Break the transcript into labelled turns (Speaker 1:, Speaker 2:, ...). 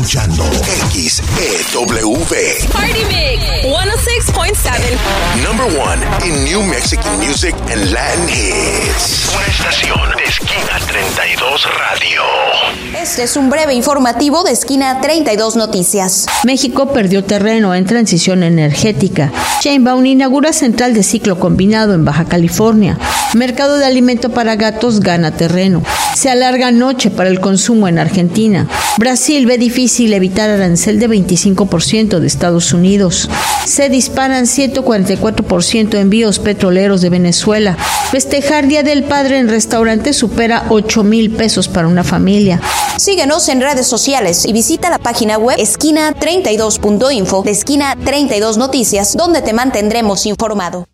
Speaker 1: Escuchando XEW.
Speaker 2: Party Mix 106.7.
Speaker 1: Number one in New Mexican music and Latin hits. Una estación de Esquina 32 Radio.
Speaker 3: Este es un breve informativo de Esquina 32 Noticias.
Speaker 4: México perdió terreno en transición energética. Sheinbaum inaugura central de ciclo combinado en Baja California. Mercado de alimento para gatos gana terreno. Se alarga noche para el consumo en Argentina. Brasil ve difícil evitar arancel de 25% de Estados Unidos. Se disparan 144% envíos petroleros de Venezuela. Festejar Día del Padre en restaurantes supera 8,000 pesos para una familia.
Speaker 3: Síguenos en redes sociales y visita la página web esquina32.info de Esquina 32 Noticias, donde te mantendremos informado.